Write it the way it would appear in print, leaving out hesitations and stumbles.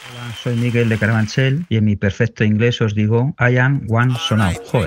Hola, soy Miguel de Carabanchel y en mi perfecto inglés os digo I am one so now. Joder.